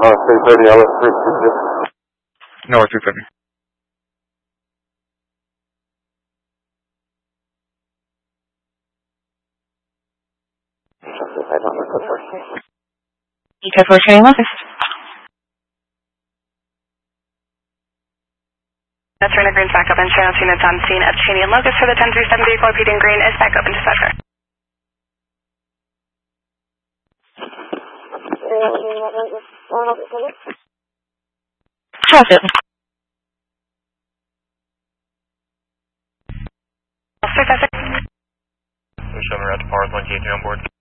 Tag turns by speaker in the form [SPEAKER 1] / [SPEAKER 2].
[SPEAKER 1] 330, LS 326.
[SPEAKER 2] No, 230.
[SPEAKER 3] Eco 4 Training Locus.
[SPEAKER 4] That's Rena Green's back up and Channel units on scene of Cheney and Locust for the 1037 vehicle repeating green is back up into dispatcher.
[SPEAKER 3] Traffic.
[SPEAKER 4] Officer,
[SPEAKER 5] We're showing around to Pars 1K3 on board.